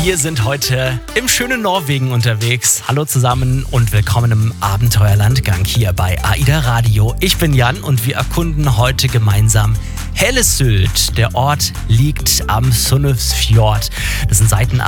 Wir sind heute im schönen Norwegen unterwegs. Hallo zusammen und willkommen im Abenteuerlandgang hier bei AIDA Radio. Ich bin Jan und wir erkunden heute gemeinsam Hellesylt. Der Ort liegt am Sundnesfjord. Das sind Seitenarme